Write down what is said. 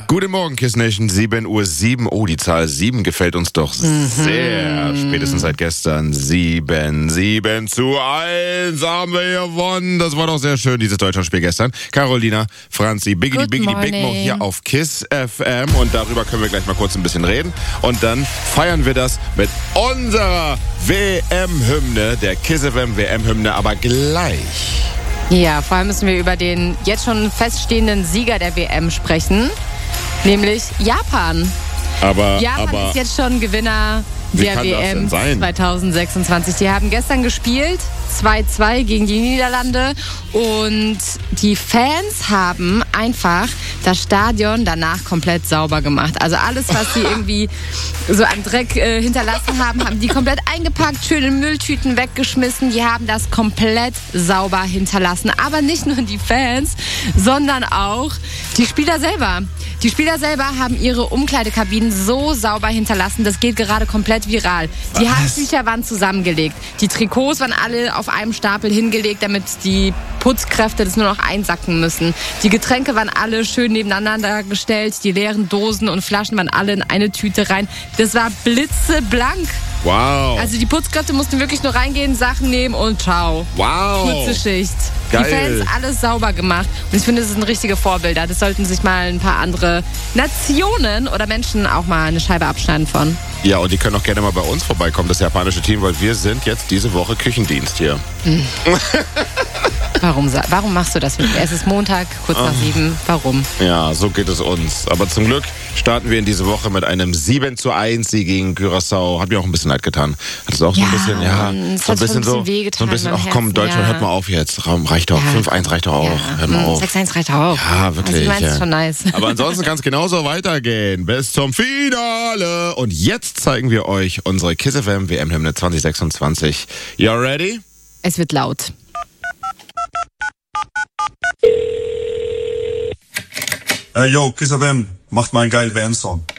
Guten Morgen, Kiss Nation, 7:07 Uhr. Oh, die Zahl 7 gefällt uns doch sehr. Spätestens seit gestern. 7:1 haben wir gewonnen. Das war doch sehr schön, dieses Deutschlandspiel gestern. Carolina, Franzi, Biggity Big Mo hier auf Kiss FM. Und darüber können wir gleich mal kurz ein bisschen reden. Und dann feiern wir das mit unserer WM-Hymne, der Kiss FM WM-Hymne, aber gleich. Ja, vor allem müssen wir über den jetzt schon feststehenden Sieger der WM sprechen, nämlich Japan. Japan ist jetzt schon Gewinner der WM 2026. Die haben gestern gespielt, 2-2 gegen die Niederlande, und die Fans haben einfach das Stadion danach komplett sauber gemacht. Also alles, was sie irgendwie so an Dreck hinterlassen haben, haben die komplett eingepackt, schön in Mülltüten weggeschmissen. Die haben das komplett sauber hinterlassen. Aber nicht nur die Fans, sondern auch die Spieler selber. Die Spieler selber haben ihre Umkleidekabinen so sauber hinterlassen, das geht gerade komplett viral. Die Handtücher waren zusammengelegt. Die Trikots waren alle auf einem Stapel hingelegt, damit die Putzkräfte das nur noch einsacken müssen. Die Getränke waren alle schön nebeneinander gestellt. Die leeren Dosen und Flaschen waren alle in eine Tüte rein. Das war blitzeblank. Wow. Also die Putzkräfte mussten wirklich nur reingehen, Sachen nehmen und ciao. Wow. Kurze Schicht. Geil. Die Fans alles sauber gemacht. Und ich finde, das sind richtige Vorbilder. Das sollten sich mal ein paar andere Nationen oder Menschen auch mal eine Scheibe abschneiden von. Ja, und die können auch gerne mal bei uns vorbeikommen, das japanische Team, weil wir sind jetzt diese Woche Küchendienst hier. Warum machst du das? Es ist Montag, kurz nach 7. Warum? Ja, so geht es uns. Aber zum Glück starten wir in diese Woche mit einem 7:1 Sieg gegen Curaçao. Hat mir auch ein bisschen leid getan. Hat es auch so ein bisschen, ach komm, Deutschland, hört mal auf jetzt. Reicht doch. 5:1 reicht doch auch. Hört mal auf. 6:1 reicht auch. Ja, wirklich. Also, ist schon nice. Aber ansonsten kann es genauso weitergehen. Bis zum Finale. Und jetzt zeigen wir euch unsere Kiss FM WM-Hymne 2026. You ready? Es wird laut. Yo, Kiss FM, macht mal einen geilen WM-Song.